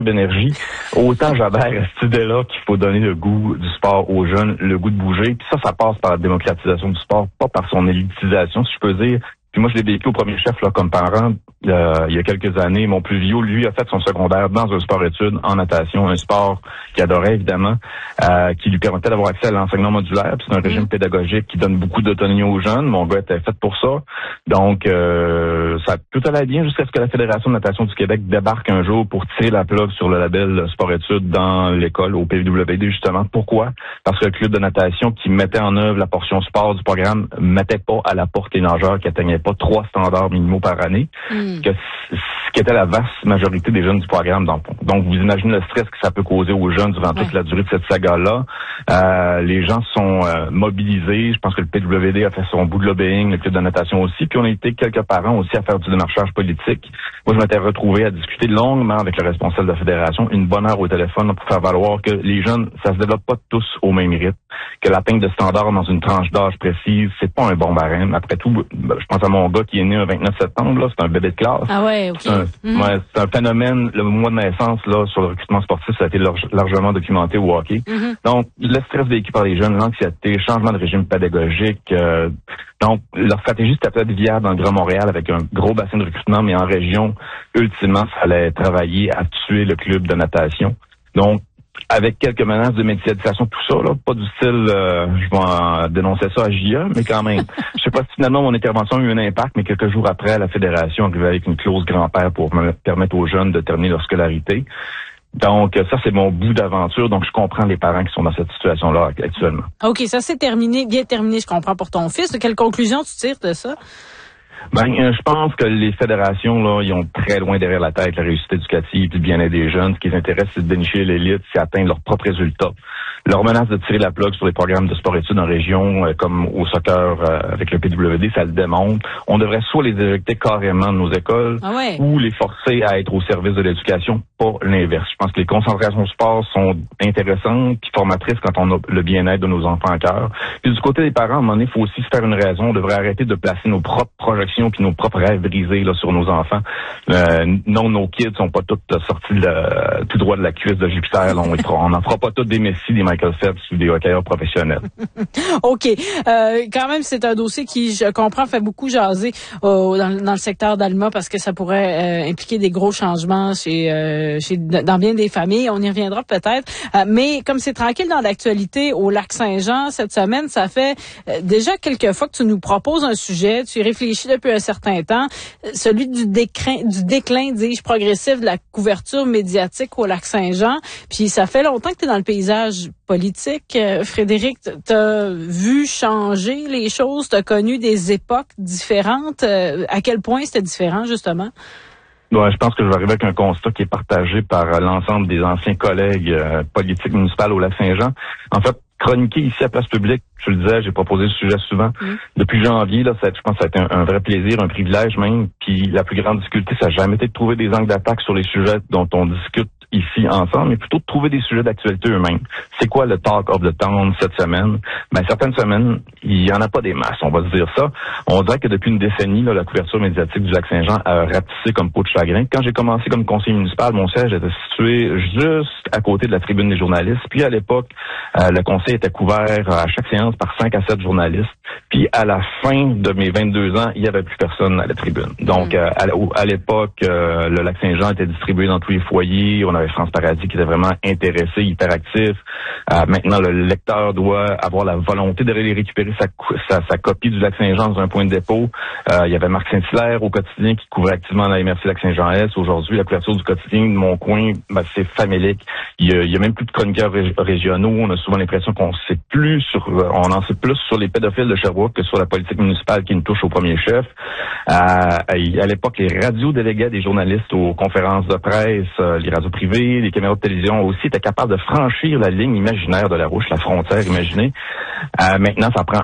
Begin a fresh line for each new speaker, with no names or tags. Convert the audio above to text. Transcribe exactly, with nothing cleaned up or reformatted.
d'énergie. Autant j'adhère à cette idée-là qu'il faut donner le goût du sport aux jeunes, le goût de bouger. Puis ça, ça passe par la démocratisation du sport, pas par son élitisation, si je peux dire. Puis moi, je l'ai vécu au premier chef là, comme parent euh, il y a quelques années. Mon plus vieux, lui, a fait son secondaire dans un sport-études en natation, un sport qu'il adorait évidemment, euh, qui lui permettait d'avoir accès à l'enseignement modulaire. Puis c'est un régime pédagogique qui donne beaucoup d'autonomie aux jeunes. Mon gars était fait pour ça. Donc, euh, ça tout allait bien jusqu'à ce que la Fédération de natation du Québec débarque un jour pour tirer la plug sur le label sport-études dans l'école, au P W D, justement. Pourquoi? Parce que le club de natation qui mettait en œuvre la portion sport du programme mettait pas à la porte les nageurs qui atteignaient pas trois standards minimaux par année, mm. que ce qui était la vaste majorité des jeunes du programme. Donc, donc vous imaginez le stress que ça peut causer aux jeunes durant ouais. toute la durée de cette saga-là. Euh, les gens sont euh, mobilisés. Je pense que le P W D a fait son bout de lobbying, le club de natation aussi. Puis on a été quelques parents aussi à faire du démarchage politique. Moi, je m'étais retrouvé à discuter longuement avec le responsable de la fédération, une bonne heure au téléphone pour faire valoir que les jeunes, ça se développe pas tous au même rythme, que l'atteinte de standards dans une tranche d'âge précise, c'est pas un bon barème. Après tout, je pense à mon gars qui est né le vingt-neuf septembre, là, c'est un bébé de classe.
Ah ouais, ok.
C'est un, mm. ouais, c'est un phénomène, le mois de naissance, là, sur le recrutement sportif, ça a été large, largement documenté au hockey. Mm-hmm. Donc, le stress vécu par les jeunes, l'anxiété, changement de régime pédagogique, euh, donc, leur stratégie, c'était peut-être viable dans le Grand Montréal avec un gros bassin de recrutement, mais en région, ultimement, il fallait travailler à tuer le club de natation. Donc, avec quelques menaces de médiatisation, tout ça, là, pas du style, euh, je vais en dénoncer ça à J A, mais quand même. Je sais pas si finalement mon intervention a eu un impact, mais quelques jours après, la fédération arrivait avec une clause grand-père pour me permettre aux jeunes de terminer leur scolarité. Donc, ça, c'est mon bout d'aventure. Donc, je comprends les parents qui sont dans cette situation-là actuellement.
OK, ça c'est terminé, bien terminé, je comprends pour ton fils. De quelle conclusion tu tires de ça?
Ben, euh, je pense que les fédérations, là, ils ont très loin derrière la tête la réussite éducative et le bien-être des jeunes. Ce qui les intéresse, c'est de dénicher l'élite, c'est atteindre leurs propres résultats. Leur menace de tirer la plug sur les programmes de sport-études en région, euh, comme au soccer euh, avec le P W D, ça le démontre. On devrait soit les éjecter carrément de nos écoles,
ah ouais.
ou les forcer à être au service de l'éducation, pas l'inverse. Je pense que les concentrations sport sont intéressantes et formatrices quand on a le bien-être de nos enfants à cœur. Puis du côté des parents, à un moment donné, il faut aussi se faire une raison. On devrait arrêter de placer nos propres projections puis nos propres rêves brisés là, sur nos enfants. Euh, non, nos kids sont pas toutes sortis de, tout droit de la cuisse de Jupiter. Là, on n'en fera pas toutes des Messi, des Michael Phelps ou des hockeyeurs professionnels.
OK. Euh, quand même, c'est un dossier qui, je comprends, fait beaucoup jaser euh, dans, dans le secteur d'Alma parce que ça pourrait euh, impliquer des gros changements chez, euh, chez dans bien des familles. On y reviendra peut-être. Euh, mais comme c'est tranquille dans l'actualité au Lac-Saint-Jean cette semaine, ça fait euh, déjà quelques fois que tu nous proposes un sujet. Tu y réfléchis depuis un certain temps. Celui du déclin, du déclin, dis-je, progressif de la couverture médiatique au Lac-Saint-Jean. Puis ça fait longtemps que tu es dans le paysage politique. Euh, Frédéric, t'as vu changer les choses, t'as connu des époques différentes. Euh, à quel point c'était différent, justement?
Ouais, je pense que je vais arriver avec un constat qui est partagé par euh, l'ensemble des anciens collègues euh, politiques municipaux au Lac-Saint-Jean. En fait, chroniquer ici à Place Publique, je le disais, j'ai proposé ce sujet souvent. Mmh. Depuis janvier, là, ça, je pense que ça a été un, un vrai plaisir, un privilège même. Puis la plus grande difficulté, ça n'a jamais été de trouver des angles d'attaque sur les sujets dont on discute ici ensemble, mais plutôt de trouver des sujets d'actualité eux-mêmes. C'est quoi le talk of the town cette semaine? Ben, certaines semaines, il y en a pas des masses, on va se dire ça. On dirait que depuis une décennie, là, la couverture médiatique du Lac-Saint-Jean a rapetissé comme peau de chagrin. Quand j'ai commencé comme conseiller municipal, mon siège était situé juste à côté de la tribune des journalistes. Puis à l'époque, euh, le conseil était couvert à chaque séance par cinq à sept journalistes. Puis à la fin de mes vingt-deux ans, il y avait plus personne à la tribune. Donc, euh, à, à l'époque, euh, le Lac-Saint-Jean était distribué dans tous les foyers. On avait France Paradis qui était vraiment intéressé, hyperactif. Euh, maintenant, le lecteur doit avoir la volonté d'aller récupérer sa, sa, sa copie du Lac-Saint-Jean dans un point de dépôt. Euh, il y avait Marc Saint-Hilaire au quotidien qui couvrait activement la M R C Lac-Saint-Jean-Est. Aujourd'hui, la couverture du quotidien de mon coin, ben, c'est famélique. Il y, a, il y a même plus de chroniqueurs rég- régionaux. On a souvent l'impression qu'on sait plus sur, on en sait plus sur les pédophiles de Sherbrooke que sur la politique municipale qui nous touche au premier chef. Euh, à l'époque, les radios déléguaient des journalistes aux conférences de presse, euh, les radios privées, les caméras de télévision aussi étaient capables de franchir la ligne imaginaire de la Rouge, la frontière imaginée. Euh, maintenant, ça prend